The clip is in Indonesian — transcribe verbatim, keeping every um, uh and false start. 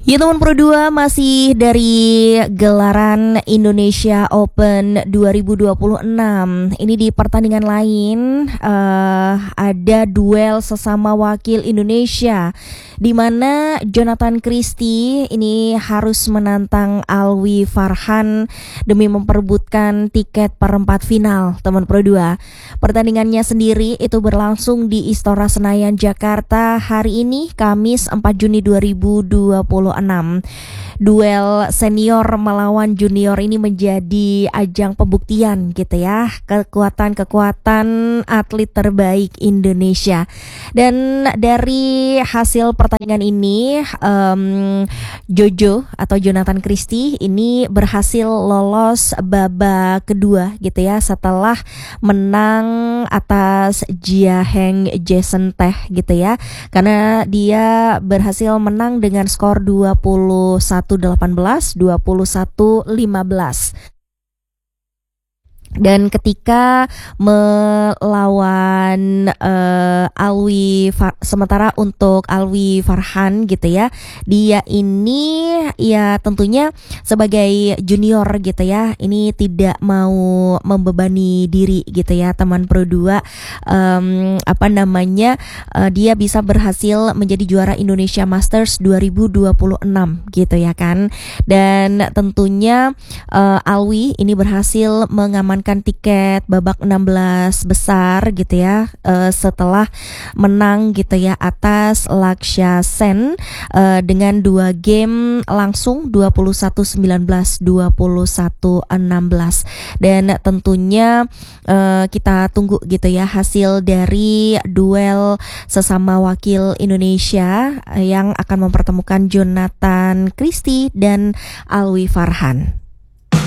Ya teman Pro dua, masih dari gelaran Indonesia Open dua ribu dua puluh enam. Ini di pertandingan lain uh, ada duel sesama wakil Indonesia, di mana Jonathan Christie ini harus menantang Alwi Farhan demi memperebutkan tiket perempat final teman Pro dua. Pertandingannya sendiri itu berlangsung di Istora Senayan, Jakarta hari ini Kamis empat Juni dua ribu dua puluh enam. Duel senior melawan junior ini menjadi ajang pembuktian gitu ya, kekuatan-kekuatan atlet terbaik Indonesia. Dan dari hasil pertandingan ini um, Jojo atau Jonathan Christie ini berhasil lolos babak kedua gitu ya, setelah menang atas Jia Heng Jason Teh gitu ya, karena dia berhasil menang dengan skor dua puluh satu delapan belas, dua puluh satu lima belas. Dan ketika melawan uh, Alwi Far- sementara untuk Alwi Farhan gitu ya, dia ini ya tentunya sebagai junior gitu ya, ini tidak mau membebani diri gitu ya teman Pro dua. um, apa namanya uh, dia bisa berhasil menjadi juara Indonesia Masters dua ribu dua puluh enam gitu ya kan. Dan tentunya uh, Alwi ini berhasil mengamankan tiket babak enam belas besar gitu ya, uh, setelah menang gitu ya atas Lakshya Sen uh, dengan dua game langsung dua puluh satu sembilan belas, dua puluh satu enam belas. Dan tentunya uh, kita tunggu gitu ya hasil dari duel sesama wakil Indonesia yang akan mempertemukan Jonathan Christie dan Alwi Farhan.